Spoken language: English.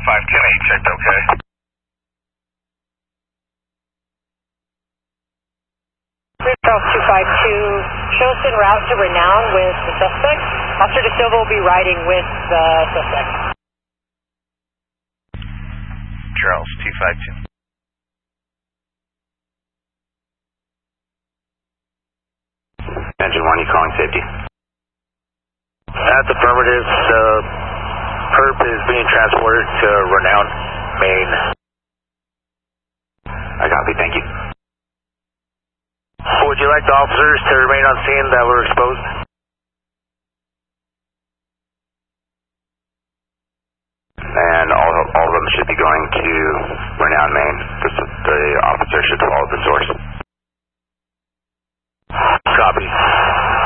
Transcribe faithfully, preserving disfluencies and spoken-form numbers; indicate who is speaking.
Speaker 1: five ten eight, checked okay.
Speaker 2: Charles two five two, show us en route to Renown with the suspect. Officer De Silva will be riding with the suspect.
Speaker 1: Charles two five two.
Speaker 3: Engine one, you calling safety?
Speaker 4: That's affirmative. The perp is being transported to Renown, Maine.
Speaker 3: I copy, thank you.
Speaker 4: Would you like the officers to remain on scene that were exposed?
Speaker 3: And all, all of them should be going to Renown, Maine. The, the officer should follow the source.
Speaker 4: Copy.